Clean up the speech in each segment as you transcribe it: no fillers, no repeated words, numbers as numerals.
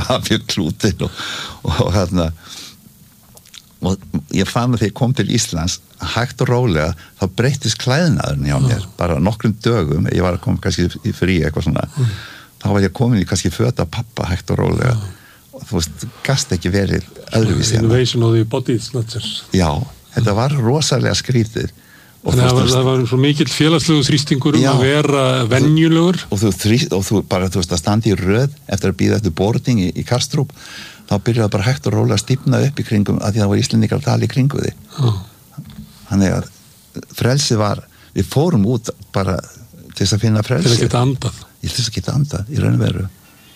mjög klútin og hérna og ég fann að þegar ég kom til Íslands hægt og rólega, þá breyttist klæðnaðurinn hjá mér, bara nokkrum dögum ég var að koma kannski í frí eitthvað svona þá var ég komin í kannski föt af pappa hægt og rólega og þú veist, gast ekki verið öðruvísi Innovation of the body snatchers Já, þetta var rosalega skrítið það var svo mikill félagslegur þrýstingur að vera venjulegur og þú bara, þú veist, að standa í röð eftir að bíða eftir boarding í Kastrup þá byrjaði bara hægt og rólega að stífna upp í kringum að því það var Íslendingar að tala í kringu því þannig að frelsi var við fórum út bara til þess að finna frelsi til að geta andað til þess að geta andað, í raun og veru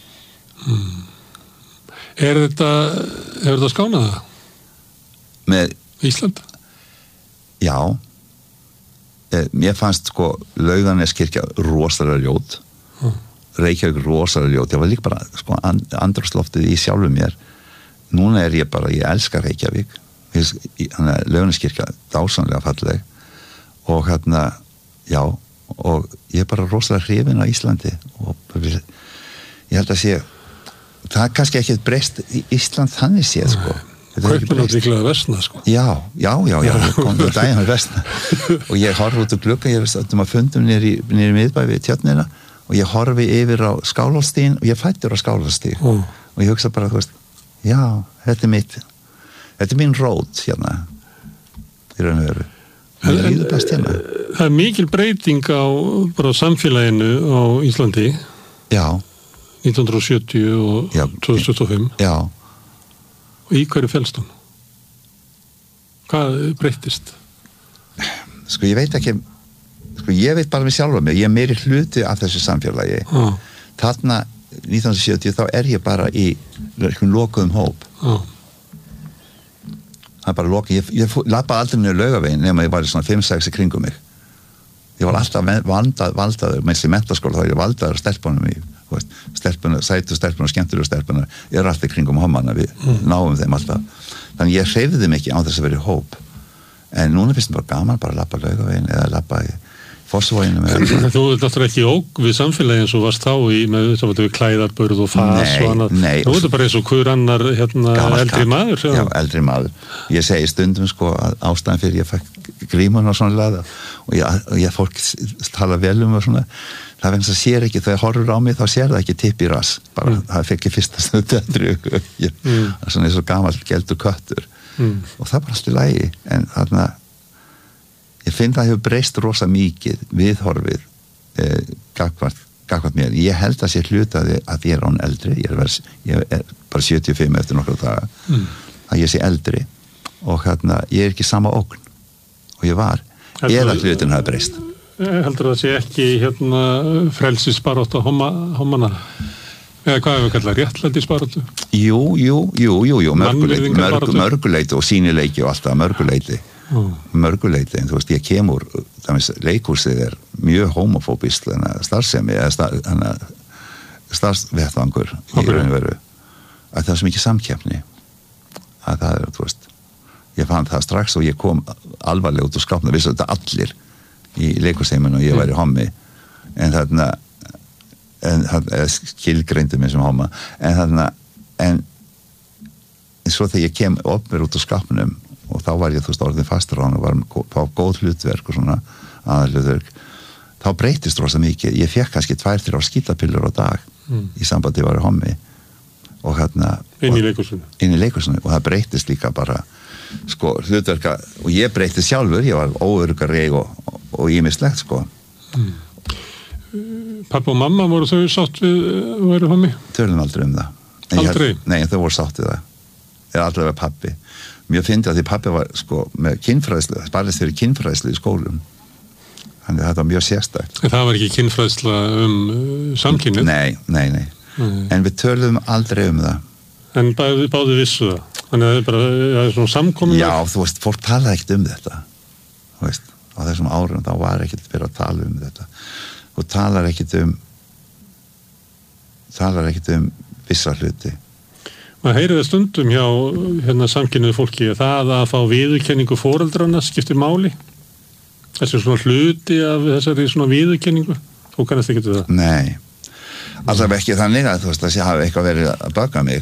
Hefur þetta skánað það? Með Ísland? Já mér fannst sko Laugarneskirkja rosalega ljót Reykjavík rosalega ljót ég var líka bara sko andrúmsloftið í sjálfu mér núna ég elska Reykjavík Laugarneskirkja dásamlega falleg og hérna já og ég bara rosalega hrifinn á Íslandi og ég held að sé það kannski ekki breyst í Ísland þannig séð sko Kaupin átt líklega að versna sko Já, ég kom til daginn að versna og ég horfi út úr glugga ég veist að fundum niður í miðbæ við Tjörnina og ég horfi yfir á Skálholtsstíginn og ég fæddur á Skálholtsstíg og ég hugsa bara, þú veist já, þetta er mín rót hérna í raun og veru mér líður best hérna Það er mikil breyting á bara samfélaginu á Íslandi Já 1970 og 2025 Já og í hverju felst hún? Hvað breyttist? Sko ég veit ekki ég veit bara með sjálfa mig ég meiri hluti af þessu samfélagi þarna 1970 þá ég bara í lokuðum hóp það bara lokið ég labbaði aldrei niður Laugaveginn nema ég var í svona 5-6 í kringum mig ég var alltaf valdaður með í menntaskóla þá ég valdaður stelpunum í sætu stelpunar og skemmtilega stelpunar alltaf í kringum hommana við náum þeim alltaf þannig ég hreyfði þeim ekki á þess að vera í hóp en núna finnst mér bara gaman bara að labba Laugaveginn eða labba í Fossvoginum Þú ert náttúrulega ekki óg við samfélagi eins og varst þá með klæðarbörð og fas og annað þú ert bara eins og hver annar eldri maður Já, eldri maður ég segi stundum sko að ástæðan fyrir ég fekk grímun og svona laða og ég fólk tala vel og svona það finnst að sér ekki, þegar horfur á mig þá sér það ekki tipp í rass, bara það fekk ég fyrsta stundu að drögu það er svona eins og gamall geldur köttur og það er bara allt í lagi en þarna ég finn það hefur breyst rosa mikið viðhorfið gagvart mér, ég held að sé hlutaði að ég án eldri ég er bara 75 eftir nokkra daga að ég sé eldri og hérna ég ekki sama ógn og ég var, eða hlutin hafi breyst Heldur það sé ekki frelsisbarátta hommana eða hvað við kalla réttlætisbaráttu? Jú, mörguleiti og sýnileiki og alltaf mörguleiti en þú veist, ég kemur leikhúsið mjög homofóbist starfsemi eða starfsvettvangur í raun og veru að það er svo mikið samkeppni að það er, þú veist ég fann það strax og ég kom alvarlega út og skápna vissu þetta allir í leikhúsheiminu og ég væri hommi en þarna skilgreindi mig sem homma en svo þegar ég kem upp mér út á skápnum og þá var ég þú veist orðin fastur á hann og var á góð hlutverk og svona aðalhlutverk þá breytist rosa mikið ég fekk kannski 2-3 skítapillur á dag í sambandi að vera hommi og hérna inn í leikhúsinu og það breytist líka bara sko hlutverka og ég breytist sjálfur ég var óöruggar reyg og ýmislegt sko Pappa og mamma voru þau sátt við að vera hommi? Tölum aldrei það Aldrei? Nei, þau voru sátt við það aldrei var pappi mjög fyndið að því pappi var sko með kynfræðslu barðist fyrir kynfræðslu í skólum þannig að þetta var mjög sérstakt Það var ekki kynfræðsla samkynið? Nei en við töluðum aldrei það En báðu vissu það? Þannig að það er svona samkomin Já, þú veist, fólk talaði ekkert þetta þú veist, á þessum árum þá var ekkert verið að tala þetta og talar ekkert vissa hluti Maður heyrir það stundum hjá samkynniðu fólki það að fá viðurkenningu foreldrana skiptir máli þessi svona hluti af þessari svona viðurkenningu þú kannast ekki til það? Nei, alltaf ekki þannig að þú veist að það hafi eitthvað verið að baka mig